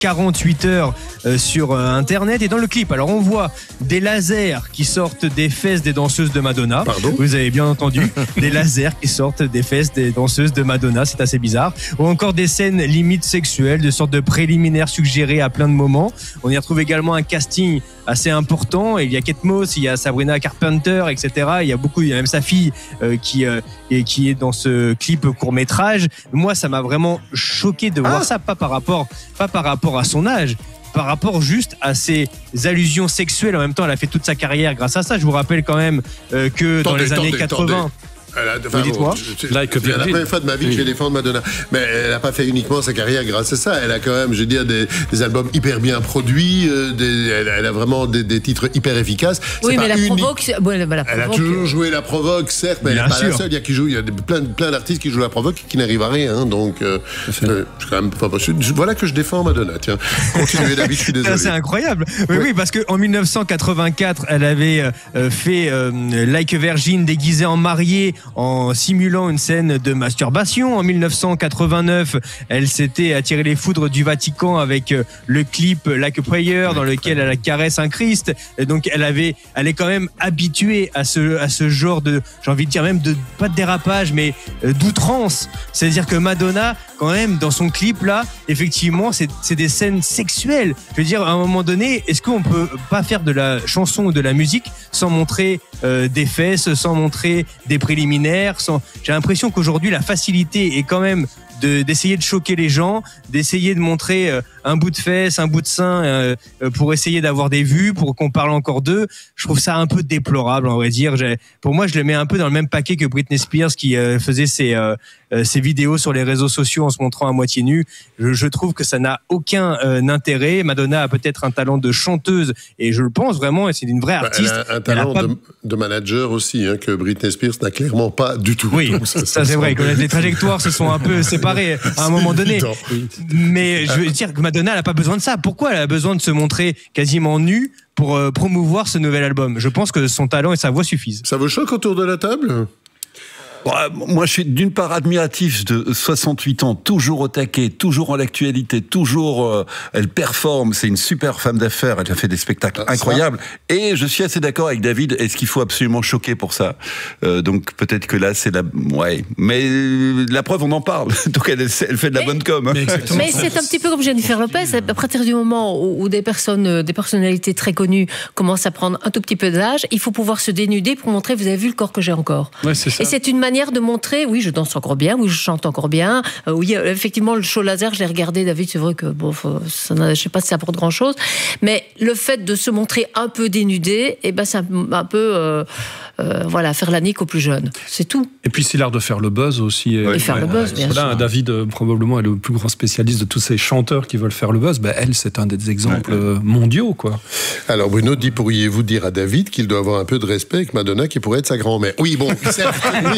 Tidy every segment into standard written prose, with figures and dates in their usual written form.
48 heures sur Internet. Et dans le clip, alors on voit des lasers qui sortent des fesses des danseuses de Madonna. Pardon ? Vous avez bien entendu, des lasers qui sortent des fesses des danseuses de Madonna, c'est assez bizarre. Ou encore des scènes limite sexuelles, de sortes de préliminaires suggérés à plein de moments. On y retrouve également un casting assez important. Il y a Kate Moss, il y a Sabrina Carpenter, etc. Il y a même sa fille qui est dans ce clip court-métrage. Moi, ça m'a vraiment choqué de voir ça, pas par rapport à son âge, par rapport juste à ses allusions sexuelles. En même temps, elle a fait toute sa carrière grâce à ça. Je vous rappelle quand même que dans les années 80... Dites-moi. C'est la première fois de ma vie que je vais défendre Madonna. Mais elle n'a pas fait uniquement sa carrière grâce à ça. Elle a quand même, je veux dire, des albums hyper bien produits. Elle a vraiment des titres hyper efficaces. Oui, mais la provoque. Elle a toujours joué la provoque, certes, mais elle n'est pas la seule. Il y a plein d'artistes qui jouent la provoque et qui n'arrivent à rien. Donc, c'est quand même pas possible. Voilà que je défends Madonna. Tiens, continuez, David, je suis désolé. C'est incroyable. Oui, parce qu'en 1984, elle avait fait Like a Virgin déguisée en mariée, en simulant une scène de masturbation. En 1989, elle s'était attiré les foudres du Vatican avec le clip Like a Prayer, dans lequel elle caresse un Christ. Et donc elle est quand même habituée à ce genre de, j'ai envie de dire même pas de dérapage, mais d'outrance. C'est-à-dire que Madonna, quand même, dans son clip là, effectivement, c'est des scènes sexuelles. Je veux dire, à un moment donné, est-ce qu'on peut pas faire de la chanson ou de la musique sans montrer des fesses, sans montrer des préliminaires? J'ai l'impression qu'aujourd'hui, la facilité est quand même d'essayer de choquer les gens, d'essayer de montrer un bout de fesse, un bout de sein pour essayer d'avoir des vues, pour qu'on parle encore d'eux. Je trouve ça un peu déplorable, on va dire. Pour moi, je le mets un peu dans le même paquet que Britney Spears qui faisait ses vidéos sur les réseaux sociaux en se montrant à moitié nue. Je trouve que ça n'a aucun intérêt. Madonna a peut-être un talent de chanteuse, et je le pense vraiment, et c'est une vraie artiste. Elle a un talent de manager aussi, que Britney Spears n'a clairement pas du tout. Oui, ça c'est vrai. Les trajectoires se sont un peu séparées à un moment donné. Mais je veux dire que Madonna, elle n'a pas besoin de ça. Pourquoi elle a besoin de se montrer quasiment nue pour promouvoir ce nouvel album? Je pense que son talent et sa voix suffisent. Ça vous choque autour de la table? Moi, je suis d'une part admiratif de 68 ans, toujours au taquet, toujours en l'actualité, toujours, elle performe, c'est une super femme d'affaires, elle a fait des spectacles incroyables. Et je suis assez d'accord avec David, est-ce qu'il faut absolument choquer pour ça? Donc peut-être que là, c'est mais la preuve, on en parle. Donc elle fait de la bonne com. Hein. Mais c'est un petit peu comme Jennifer Lopez, à partir du moment où des personnalités très connues commencent à prendre un tout petit peu d'âge, il faut pouvoir se dénuder pour montrer, vous avez vu le corps que j'ai encore. Ouais, c'est ça. Et c'est une manière de montrer, oui, je danse encore bien, oui, je chante encore bien, oui, effectivement, le show laser, je l'ai regardé, David, c'est vrai que, bon, je sais pas si ça apporte grand chose, mais le fait de se montrer un peu dénudé, c'est un peu, faire la nique aux plus jeunes. C'est tout. Et puis, c'est l'art de faire le buzz aussi. Et faire le buzz, bien sûr. David, probablement, est le plus grand spécialiste de tous ces chanteurs qui veulent faire le buzz. Elle, c'est un des exemples mondiaux, quoi. Alors, Bruno, pourriez-vous dire à David qu'il doit avoir un peu de respect avec Madonna, qui pourrait être sa grand-mère? Oui, bon, certes, oui.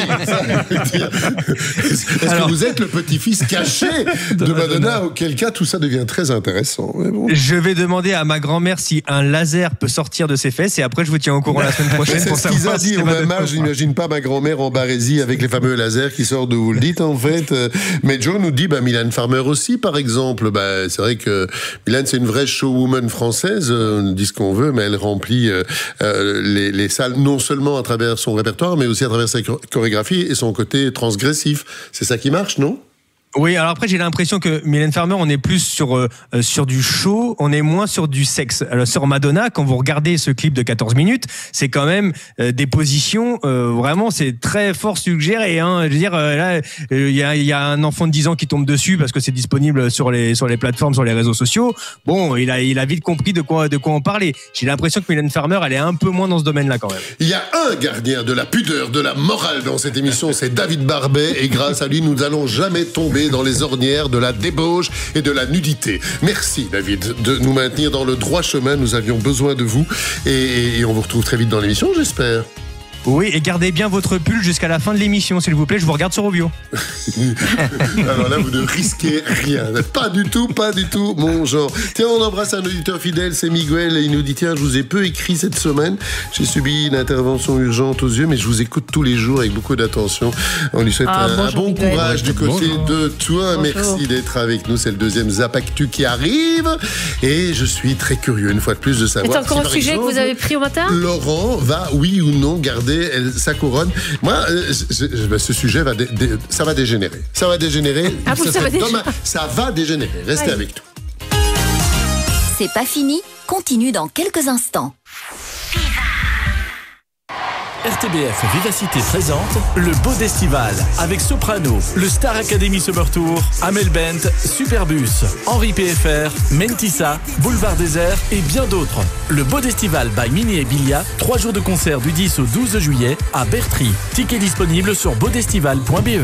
Est-ce que vous êtes le petit-fils caché de Madonna? Auquel cas, tout ça devient très intéressant. Bon. Je vais demander à ma grand-mère si un laser peut sortir de ses fesses, et après je vous tiens au courant la semaine prochaine pour savoir si au même âge. Je n'imagine pas ma grand-mère en Barésie avec les fameux lasers qui sortent de vous le dites en fait. Mais Joe nous dit Mylène Farmer aussi par exemple. C'est vrai que Mylène c'est une vraie showwoman française. On dit ce qu'on veut, mais elle remplit les salles non seulement à travers son répertoire, mais aussi à travers sa chorégraphie et son côté transgressif. C'est ça qui marche, non? Oui, alors après j'ai l'impression que Mylène Farmer, on est plus sur du show, on est moins sur du sexe. Alors sur Madonna, quand vous regardez ce clip de 14 minutes, c'est quand même des positions vraiment, c'est très fort suggéré. Je veux dire, là, il y a un enfant de 10 ans qui tombe dessus parce que c'est disponible sur les plateformes, sur les réseaux sociaux. Bon, il a vite compris de quoi on parlait. J'ai l'impression que Mylène Farmer, elle est un peu moins dans ce domaine-là quand même. Il y a un gardien de la pudeur, de la morale dans cette émission, c'est David Barbet, et grâce à lui, nous n'allons jamais tomber dans les ornières de la débauche et de la nudité. Merci David de nous maintenir dans le droit chemin, nous avions besoin de vous et on vous retrouve très vite dans l'émission, j'espère. Oui, et gardez bien votre pull jusqu'à la fin de l'émission, s'il vous plaît. Je vous regarde sur Obio. Alors là, vous ne risquez rien. Pas du tout, mon genre. Tiens, on embrasse un auditeur fidèle, c'est Miguel, et il nous dit, tiens, je vous ai peu écrit cette semaine. J'ai subi une intervention urgente aux yeux, mais je vous écoute tous les jours avec beaucoup d'attention. On lui souhaite un bon Miguel. courage du côté de toi. Bonjour. Merci d'être avec nous. C'est le deuxième Zap Actu qui arrive. Et je suis très curieux, une fois de plus, de savoir. C'est encore un par sujet que exemple, vous avez pris au matin ? Laurent va, oui ou non, garder sa couronne. Moi, ce sujet ça va dégénérer. Ça va dégénérer. Ah bon, ça va serait déjà. ça va dégénérer. Restez Ouais. avec nous. C'est pas fini, continue dans quelques instants. RTBF Vivacité présente le Beau Destival avec Soprano, le Star Academy Summer Tour, Amel Bent, Superbus, Henri PFR, Mentissa, Boulevard Désert et bien d'autres. Le Beau Destival by Mini et Bilia, 3 jours de concert du 10 au 12 juillet à Bertry. Ticket disponible sur beaudestival.be.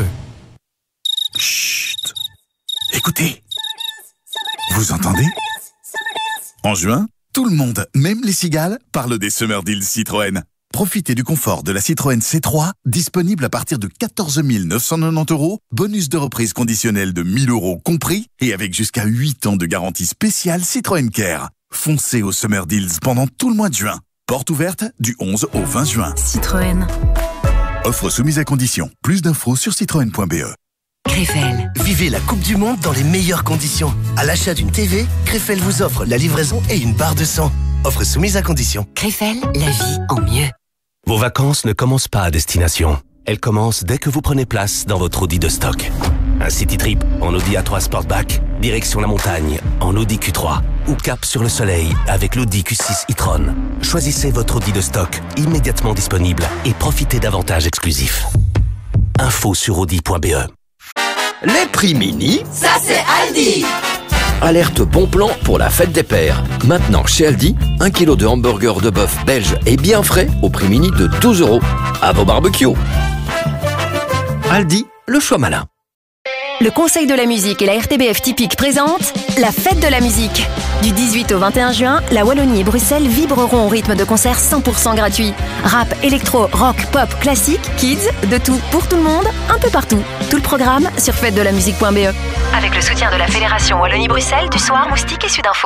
Chut. Écoutez. Vous entendez? En juin, tout le monde, même les cigales, parle des Summer Deals Citroën. Profitez du confort de la Citroën C3, disponible à partir de 14 990 €, bonus de reprise conditionnel de 1 000 € compris, et avec jusqu'à 8 ans de garantie spéciale Citroën Care. Foncez aux Summer Deals pendant tout le mois de juin. Porte ouverte du 11 au 20 juin. Citroën. Offre soumise à conditions. Plus d'infos sur citroën.be. Krefel. Vivez la Coupe du Monde dans les meilleures conditions. À l'achat d'une TV, Krefel vous offre la livraison et une barre de sang. Offre soumise à conditions. Krefel, la vie en mieux. Vos vacances ne commencent pas à destination. Elles commencent dès que vous prenez place dans votre Audi de stock. Un city trip en Audi A3 Sportback, direction la montagne en Audi Q3 ou cap sur le soleil avec l'Audi Q6 e-tron. Choisissez votre Audi de stock immédiatement disponible et profitez d'avantages exclusifs. Info sur audi.be. Les prix mini, Ça c'est Aldi. alerte bon plan pour la fête des pères. Maintenant chez Aldi, 1 kg de hamburger de bœuf belge et bien frais au prix mini de 12 €. À vos barbecues. Aldi, le choix malin. Le Conseil de la musique et la RTBF Typique présentent la fête de la musique. Du 18 au 21 juin, la Wallonie et Bruxelles vibreront au rythme de concerts 100% gratuits. Rap, électro, rock, pop, classique, kids, de tout pour tout le monde, un peu partout. Tout le programme sur fêtedelamusique.be. Avec le soutien de la Fédération Wallonie-Bruxelles, du Soir, Moustique et Sudinfo.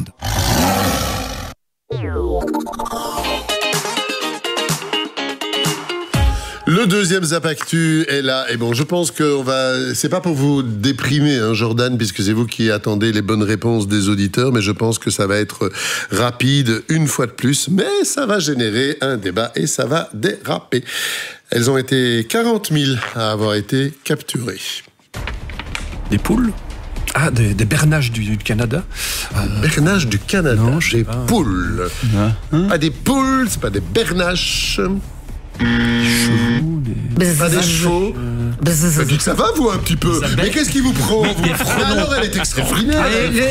Le deuxième Zap Actu est là. Et bon, je pense que c'est pas pour vous déprimer, hein, Jordan, puisque c'est vous qui attendez les bonnes réponses des auditeurs, mais je pense que ça va être rapide une fois de plus, mais ça va générer un débat et ça va déraper. Elles ont été 40 000 à avoir été capturées. Des poules? Ah, des bernaches du Canada. Bernaches du Canada, Non, je sais des pas. poules. Pas des poules, c'est pas des bernaches. Pas des chevaux. Ça dit que ça va, vous, un petit peu. Mais qu'est-ce qui vous prend, vous? Alors, elle est extraordinaire. Les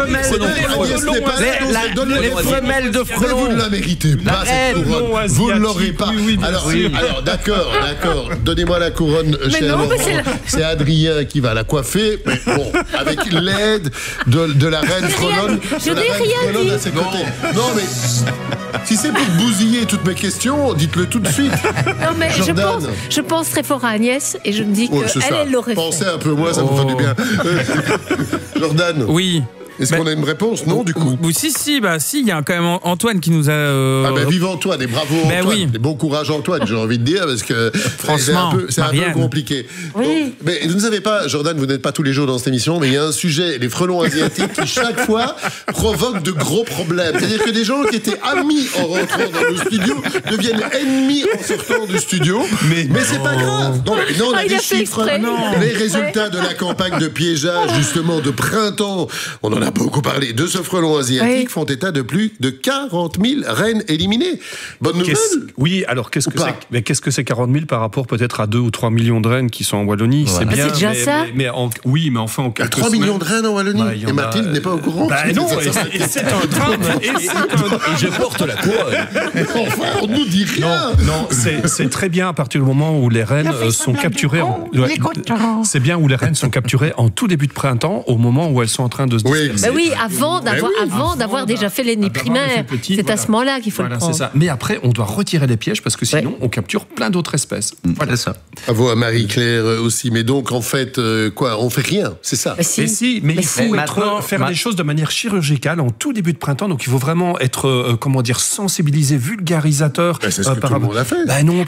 femelles de Mais vous frelons. ne la méritez pas, cette couronne. Vous ne l'aurez pas. Alors, d'accord. Donnez-moi la couronne, cher non, Laurent. c'est la- C'est Adrien qui va la coiffer. Mais bon, avec l'aide de la reine frelonne. Je n'ai rien dit. À ses côtés. Non, mais si c'est pour bousiller toutes mes questions, dites-le tout de suite. Non, mais Jordan. je pense très fort à Agnès et je me dis Ouais, c'est ça. qu'elle l'aurait Pensez fait. un peu moins, ça vous fait du bien. Jordan, Oui. est-ce qu'on a une réponse? Non, du coup. Si, il y a quand même Antoine qui nous a... Ah ben vive Antoine et bravo Ben Antoine. oui. Et bon courage Antoine, j'ai envie de dire, parce que Franchement, c'est un peu Marianne. compliqué. Oui. Donc, mais vous ne savez pas, Jordan, vous n'êtes pas tous les jours dans cette émission, mais il y a un sujet, les frelons asiatiques, qui chaque fois provoquent de gros problèmes. C'est-à-dire que des gens qui étaient amis en rentrant dans le studio deviennent ennemis en sortant du studio. Mais c'est pas grave. Non, mais non, on a il des a fait chiffres. exprès. Les résultats de la campagne de piégeage, justement, de printemps, on en a beaucoup parlé, de ce frelon asiatique, Oui. font état de plus de 40 000 reines éliminées. Bonne nouvelle. Oui, alors qu'est-ce Ou que pas c'est? Mais qu'est-ce que c'est 40 000 par rapport peut-être à 2 ou 3 millions de rennes qui sont en Wallonie? C'est Ah, bien. c'est déjà mais, ça oui, mais enfin en Il y a quelques 3 millions semaines- de reines en Wallonie. Bah, il y en et Mathilde a- n'est pas au courant. Bah non, et c'est un drame. Et je porte la couronne. Enfin, on nous dit rien. Non, c'est très bien à partir du moment où les rennes sont capturées. C'est bien où les rennes sont capturées en tout début de printemps, au moment où elles sont en train de se Oui, disperser. Bah oui, avant d'avoir déjà fait l'ennemi primaire. C'est à ce moment-là qu'il faut le prendre. C'est ça. Mais après, on doit retirer les pièges parce que sinon, on capture plein d'autres espèces. Voilà ça. Bravo à Marie-Claire aussi. Mais donc, en fait, on fait rien, c'est ça. Mais il faut faire les choses de manière chirurgicale en tout début de printemps. Donc, il faut vraiment être, sensibilisé, vulgarisateur. C'est ce que tout le monde a fait. Non,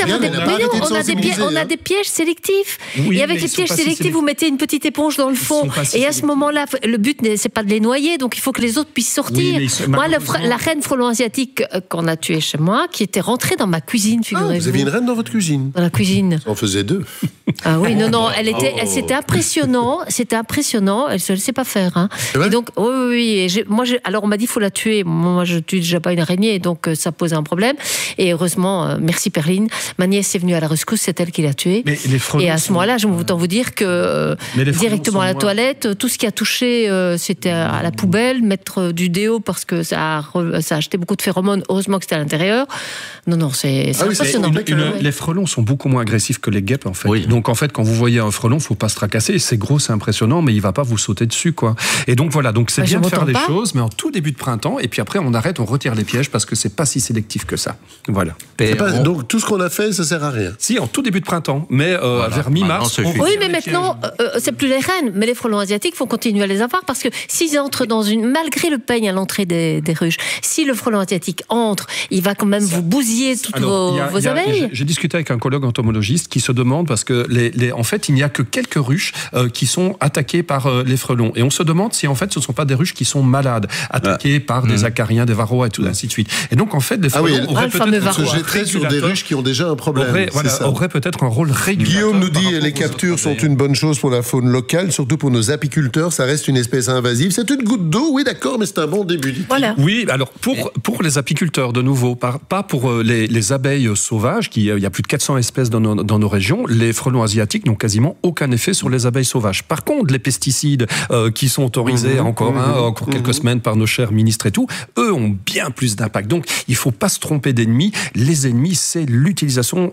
on a des pièges sélectifs. Oui, et avec les pièges sélectifs, vous mettez une petite éponge dans le fond. Et à ce moment-là, le but, c'est pas de les noyer. Donc, il faut que les autres puissent sortir. Moi, la reine frelon asiatique qu'on a tuée chez moi, qui était rentrée dans ma cuisine, figurez-vous. Vous aviez une reine dans votre cuisine? Dans la cuisine. Ça en faisait 2. Ah oui, non, c'était impressionnant. C'était impressionnant. Elle se laissait pas faire. Hein. Et donc, oui. Alors, on m'a dit, faut la tuer. Moi, je tue déjà pas une araignée, donc ça posait un problème. Et heureusement, merci Perline, ma nièce est venue à la rescousse, c'est elle qui l'a tuée. Et à ce moment-là, je vais autant vous dire que directement à la toilette, tout ce qui a touché, c'était à la poubelle, mettre du déo parce que ça a acheté beaucoup de phéromones. Heureusement que c'était à l'intérieur. Non, c'est impressionnant. Les frelons sont beaucoup moins agressifs que les guêpes, en fait. Oui. Donc, en fait, quand vous voyez un frelon, faut pas se tracasser. C'est gros, c'est impressionnant, mais il va pas vous sauter dessus, quoi. Et donc, voilà. Donc, c'est bien de faire les choses, mais en tout début de printemps. Et puis après, on arrête, on retire les pièges parce que c'est pas si sélectif que ça. Voilà. Donc, tout ce qu'on a fait, ça sert à rien. Si, en tout début de printemps. Mais vers mi-mars. Oui, mais maintenant, c'est plus les reines. Mais les frelons asiatiques, faut continuer à les avoir parce que s'ils entrent malgré le peigne à l'entrée des ruches, si le frelon asiatique entre, il va quand même vous bousiller toutes vos abeilles. J'ai discuté avec un collègue entomologiste qui se demande parce que en fait, il n'y a que quelques ruches qui sont attaquées par les frelons. Et on se demande si en fait, ce ne sont pas des ruches qui sont malades, attaquées par des acariens, des varroas et tout ainsi de suite. Et donc, en fait, les frelons auraient peut-être se jetteraient sur des ruches qui ont déjà un problème. Aurait peut-être un rôle régulateur. Guillaume nous dit les captures sont une bonne chose pour la faune locale, surtout pour nos apiculteurs. Ça reste une espèce invasive. C'est une goutte d'eau, oui, d'accord, mais c'est un bon début. Voilà. Oui, alors pour les apiculteurs, de nouveau, pas pour les abeilles sauvages, il y a plus de 400 espèces dans nos régions, les frelons asiatiques n'ont quasiment aucun effet sur les abeilles sauvages. Par contre, les pesticides qui sont autorisés encore quelques semaines par nos chers ministres et tout, eux ont bien plus d'impact. Donc, il faut pas se tromper d'ennemis. Les ennemis, c'est l'utilisation,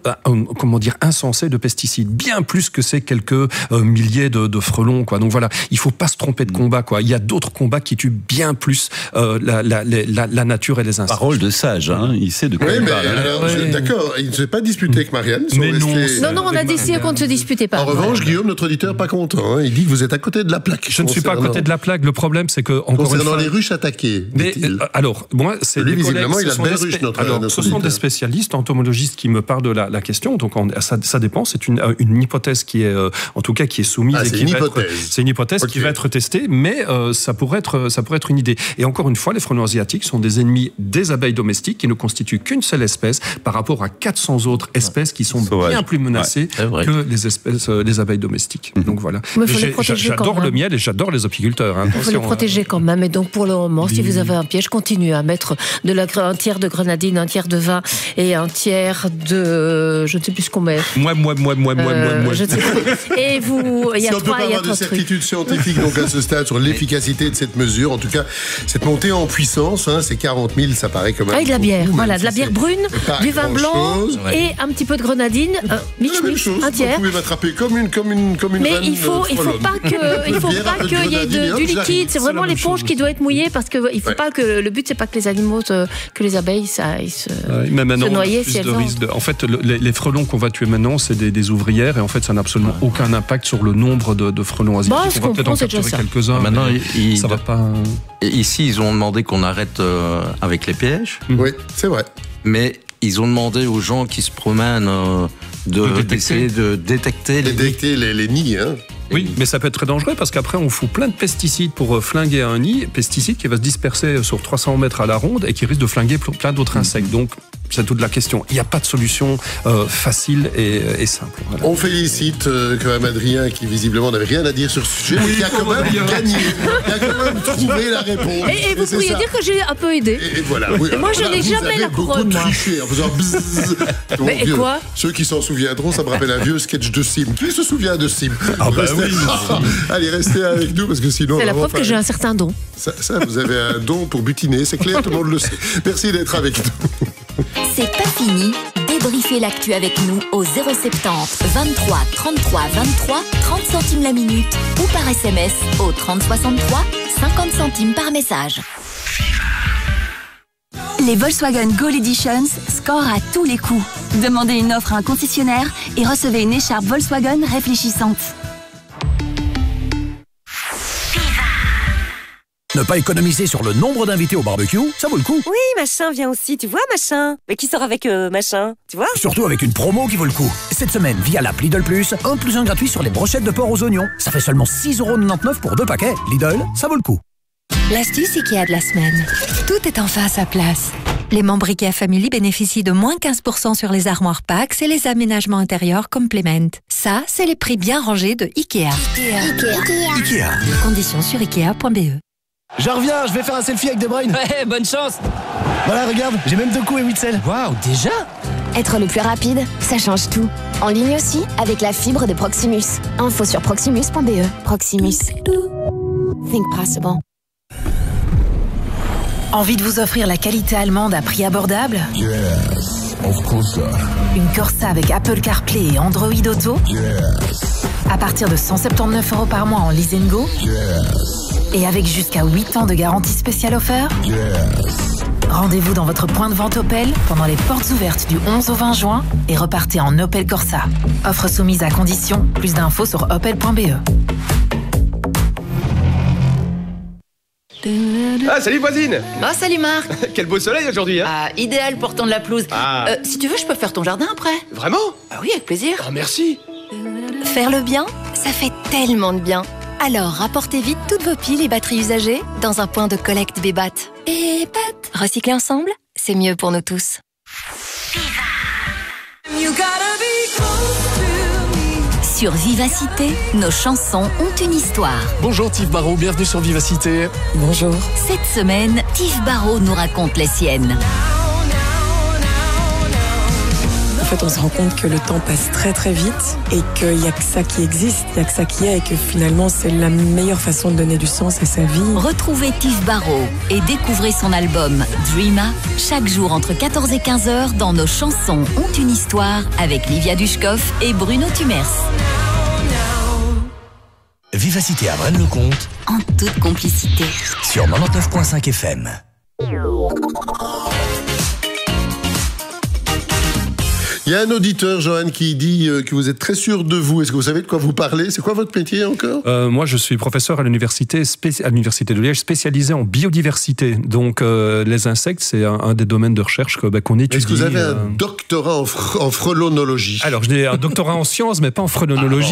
insensée de pesticides, bien plus que ces quelques milliers de frelons, quoi. Donc voilà, il faut pas se tromper de combat, quoi. Il y a d'autres combats qui tuent bien plus la nature et les insectes. Parole de sage, hein. Il sait de quoi il parle. D'accord, il ne s'est pas disputé avec Marianne. Mais non, on a décidé qu'on ne se disputait pas. En revanche, Guillaume, notre auditeur, pas content. Hein. Il dit que vous êtes à côté de la plaque. Je ne suis pas à côté de la plaque. Le problème, c'est que concernant les ruches attaquées. Mais alors, moi, c'est lui, visiblement, il a de belles ruches. Ce sont des spécialistes entomologistes qui me parlent de la question. Donc, ça dépend. C'est une hypothèse qui est, en tout cas, qui est soumise. C'est une hypothèse qui va être testée, mais ça pourrait être une idée. Et encore une fois, les frelons asiatiques sont des ennemis des abeilles domestiques qui ne constituent qu'une seule espèce par rapport à 400 autres espèces qui sont bien plus menacées que les abeilles domestiques. Donc voilà. J'adore le miel et j'adore les apiculteurs. Il faut les protéger quand même. Et donc pour le moment, si vous avez un piège, continuez à mettre un tiers de grenadine, un tiers de vin et un tiers de... Je ne sais plus ce qu'on met. Moi. Je ne sais plus. Et vous... Si on ne peut pas avoir de certitude scientifique donc à ce stade sur l'efficacité de cette mesure, en tout cas, cette montée en puissance, c'est 40 000, ça paraît quand même... Avec de la bière, de la bière brune, du vin blanc et un petit peu de grenadine, un tiers. Vous pouvez m'attraper comme une mais il faut pas qu'il y ait du liquide. C'est vraiment l'éponge qui doit être mouillée parce que il faut pas que le but c'est pas que les animaux, que les abeilles se noyer si elles en fait, les frelons qu'on va tuer maintenant, c'est des ouvrières et en fait, ça n'a absolument aucun impact sur le nombre de frelons asiatiques. On va peut-être en capturer quelques-uns. Maintenant, ça va pas. Ici, ils ont demandé qu'on arrête avec les pièges. Oui, c'est vrai. Mais ils ont demandé aux gens qui se promènent d'essayer de détecter les nids. Oui, mais ça peut être très dangereux parce qu'après on fout plein de pesticides pour flinguer un nid, pesticides qui va se disperser sur 300 mètres à la ronde et qui risque de flinguer plein d'autres insectes. Donc c'est toute la question. Il n'y a pas de solution facile et simple. Voilà. On félicite quand même Adrien qui visiblement n'avait rien à dire sur ce sujet, mais qui a quand même gagné. Il a quand même trouvé la réponse. Et vous pourriez dire que j'ai un peu aidé. Et voilà. Oui, et moi je n'ai jamais la couronne. Vous avez beaucoup triché en faisant bzzz. Mais et quoi? Ceux qui s'en souviendront, ça me rappelle un vieux sketch de Sim. Qui se souvient de Sim? Allez, restez avec nous parce que sinon... C'est la preuve que j'ai un certain don. Ça, vous avez un don pour butiner, c'est clair, tout le monde le sait. Merci d'être avec nous. C'est pas fini. Débriefez l'actu avec nous au 070 23 33 23 30 centimes la minute ou par SMS au 30 63 50 centimes par message. Les Volkswagen Gold Editions scorent à tous les coups. Demandez une offre à un concessionnaire et recevez une écharpe Volkswagen réfléchissante. Ne pas économiser sur le nombre d'invités au barbecue, ça vaut le coup. Oui, machin vient aussi, tu vois, machin. Mais qui sort avec machin, tu vois? Surtout avec une promo qui vaut le coup. Cette semaine, via l'app Lidl Plus, 1 + 1 gratuit sur les brochettes de porc aux oignons. Ça fait seulement 6,99 € pour 2 paquets. Lidl, ça vaut le coup. L'astuce IKEA de la semaine. Tout est enfin à sa place. Les membres IKEA Family bénéficient de moins 15% sur les armoires Pax et les aménagements intérieurs Complement. Ça, c'est les prix bien rangés de IKEA. IKEA. Conditions sur ikea.be. J'en reviens, je vais faire un selfie avec De Bruyne. Ouais, bonne chance. Voilà, regarde, j'ai même 2 coups et 8 selles. Waouh, déjà? Être le plus rapide, ça change tout. En ligne aussi, avec la fibre de Proximus. Info sur proximus.be. Proximus. Think possible. Envie de vous offrir la qualité allemande à prix abordable? Yes, of course. Une Corsa avec Apple CarPlay et Android Auto? Yes. À partir de 179 € par mois en leasing go? Yes. Et avec jusqu'à 8 ans de garantie spéciale offerte? Yes. Rendez-vous dans votre point de vente Opel pendant les portes ouvertes du 11 au 20 juin et repartez en Opel Corsa. Offre soumise à condition. Plus d'infos sur opel.be. Ah, salut voisine! Ah, salut Marc! Quel beau soleil aujourd'hui, hein? Ah, idéal pour tondre la pelouse. Ah. Si tu veux, je peux faire ton jardin après. Vraiment? Ah oui, avec plaisir. Oh, merci! Faire le bien, ça fait tellement de bien. Alors rapportez vite toutes vos piles et batteries usagées dans un point de collecte Bébat. Bébat. Recycler ensemble, c'est mieux pour nous tous. Sur Vivacité, nos chansons ont une histoire. Bonjour Tiff Barrault, bienvenue sur Vivacité. Bonjour. Cette semaine, Tiff Barrault nous raconte les siennes. En fait, on se rend compte que le temps passe très très vite et qu'il n'y a que ça qui existe, il n'y a que ça qui est et que finalement c'est la meilleure façon de donner du sens à sa vie. Retrouvez Tiff Barrault et découvrez son album Dreama chaque jour entre 14 et 15 heures dans Nos chansons ont une histoire avec Livia Dushkov et Bruno Tumers. Vivacité à Braine-le-Comte. En toute complicité. Sur 99.5 FM. Il y a un auditeur, Johan, qui dit que vous êtes très sûr de vous. Est-ce que vous savez de quoi vous parlez? C'est quoi votre métier encore? Moi, je suis professeur à l'université de Liège, spécialisé en biodiversité. Donc, les insectes, c'est un des domaines de recherche qu'on étudie. Est-ce que vous avez un doctorat en frelonologie? Alors, j'ai un doctorat en sciences, mais pas en frelonologie.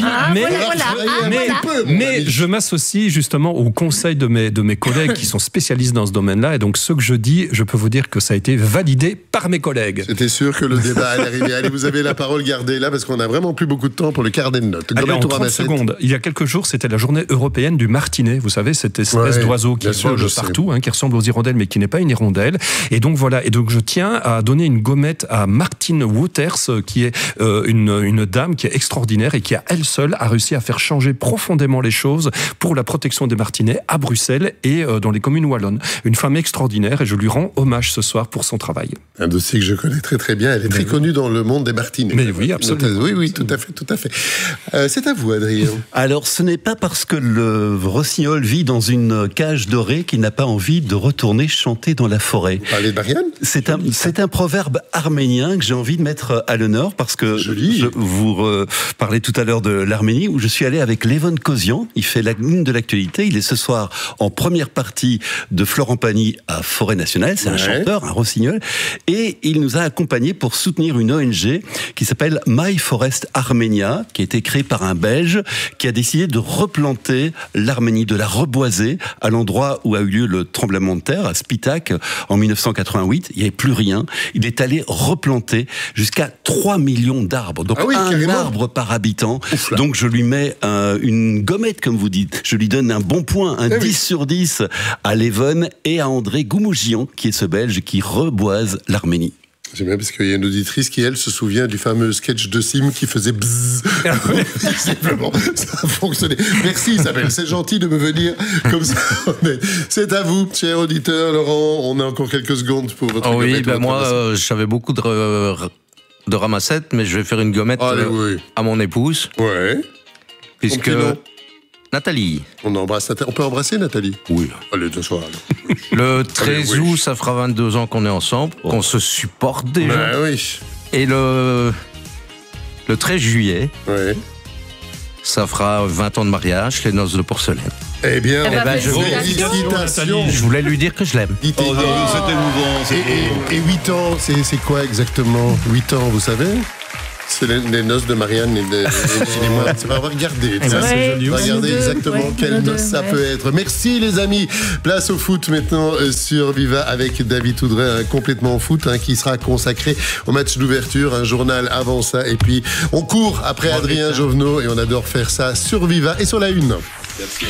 Mais je m'associe justement au conseil de mes collègues qui sont spécialistes dans ce domaine-là. Et donc, ce que je dis, je peux vous dire que ça a été validé par mes collègues. C'était sûr que le débat allait arriver. Allez, vous avez la parole, gardez-là, parce qu'on a vraiment plus beaucoup de temps pour le carnet de notes. Allez, en 30 secondes. Il y a quelques jours, c'était la journée européenne du martinet. Vous savez, cette espèce d'oiseau qui vole partout, qui ressemble aux hirondelles, mais qui n'est pas une hirondelle. Et donc voilà. Et donc je tiens à donner une gommette à Martine Wouters, qui est une dame qui est extraordinaire et qui, à elle seule, a réussi à faire changer profondément les choses pour la protection des martinets à Bruxelles et dans les communes wallonnes. Une femme extraordinaire et je lui rends hommage ce soir pour son travail. Un dossier que je connais très très bien. Elle est très connue dans le monde des martinets. Mais oui, absolument. Oui, tout à fait, tout à fait. C'est à vous, Adrien. Alors, ce n'est pas parce que le rossignol vit dans une cage dorée qu'il n'a pas envie de retourner chanter dans la forêt. Vous parlez de Marianne? C'est un proverbe arménien que j'ai envie de mettre à l'honneur parce que vous parlez tout à l'heure de l'Arménie où je suis allé avec Levon Kozian. Il fait la ligne de l'actualité. Il est ce soir en première partie de Florent Pagny à Forêt Nationale. C'est un chanteur, un rossignol. Et il nous a accompagnés pour soutenir une ONG qui s'appelle My Forest Armenia, qui a été créée par un Belge qui a décidé de replanter l'Arménie, de la reboiser à l'endroit où a eu lieu le tremblement de terre, à Spitak, en 1988. Il n'y avait plus rien. Il est allé replanter jusqu'à 3 millions d'arbres. Donc un arbre par habitant. Oufla. Donc je lui mets une gommette, comme vous dites. Je lui donne un bon point, un 10 sur 10 à Levon et à André Goumoujian, qui est ce Belge qui reboise l'Arménie. J'aime bien parce qu'il y a une auditrice qui, elle, se souvient du fameux sketch de Sim qui faisait bzzz. Simplement, ça a fonctionné. Merci Isabelle, c'est gentil de me venir comme ça. C'est à vous, cher auditeur. Laurent, on a encore quelques secondes pour votre Oui, moi, j'avais beaucoup de de ramassette, mais je vais faire une gommette à mon épouse. Ouais. Puisque... Nathalie. On embrasse Nathalie. On peut embrasser Nathalie? Oui. Allez, ce soir. Le 13 août, ça fera 22 ans qu'on est ensemble, qu'on se supporte déjà. Ben oui. Et le 13 juillet, ça fera 20 ans de mariage, les noces de porcelaine. Eh bien, félicitations. Je voulais lui dire que je l'aime. C'était émouvant. Et 8 ans, c'est quoi exactement? 8 ans, vous savez? C'est les noces de Marianne et de moi. On va regarder. On va regarder exactement quelles noces ça peut être. Merci les amis. Place au foot maintenant sur Viva avec David Toudray, complètement foot, qui sera consacré au match d'ouverture. Un journal avant ça. Et puis on court après Adrien Jovenot et on adore faire ça sur Viva et sur la Une. Merci.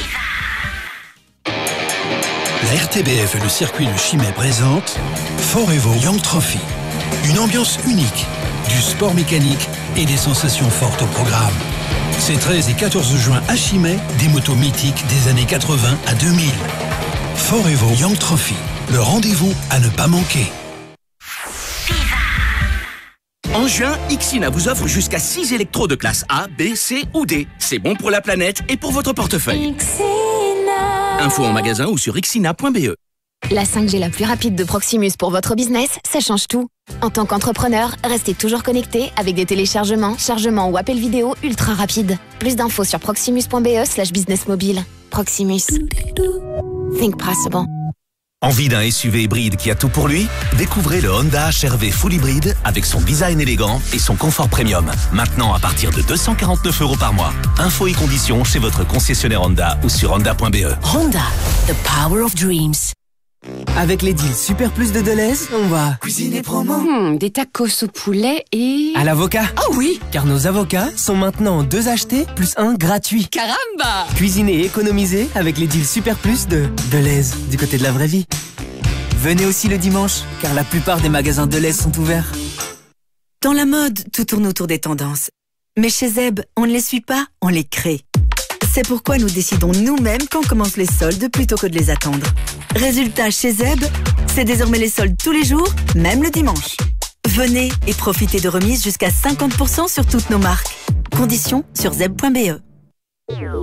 La RTBF et le circuit de Chimay présentent Forevo Young Trophy. Une ambiance unique, du sport mécanique et des sensations fortes au programme. Ces 13 et 14 juin à Chimay, des motos mythiques des années 80 à 2000. Forevo Young Trophy, le rendez-vous à ne pas manquer. En juin, Ixina vous offre jusqu'à 6 électros de classe A, B, C ou D. C'est bon pour la planète et pour votre portefeuille. Info en magasin ou sur ixina.be. La 5G la plus rapide de Proximus pour votre business, ça change tout. En tant qu'entrepreneur, restez toujours connecté avec des téléchargements, chargements ou appels vidéo ultra rapides. Plus d'infos sur proximus.be/business mobile. Proximus. Think possible. Envie d'un SUV hybride qui a tout pour lui? Découvrez le Honda HR-V Full Hybrid avec son design élégant et son confort premium. Maintenant à partir de 249 € par mois. Infos et conditions chez votre concessionnaire Honda ou sur honda.be. Honda, the power of dreams. Avec les deals Super Plus de Deleuze, on va cuisiner promo. Des tacos au poulet et... à l'avocat. Ah oui, car nos avocats sont maintenant 2 achetés plus 1 gratuit. Caramba! Cuisiner et économiser avec les deals Super Plus de Deleuze, du côté de la vraie vie. Venez aussi le dimanche, car la plupart des magasins Deleuze sont ouverts. Dans la mode, tout tourne autour des tendances. Mais chez Zeb, on ne les suit pas, on les crée. C'est pourquoi nous décidons nous-mêmes quand commencent les soldes plutôt que de les attendre. Résultat, chez Zeb, c'est désormais les soldes tous les jours, même le dimanche. Venez et profitez de remises jusqu'à 50% sur toutes nos marques. Conditions sur zeb.be.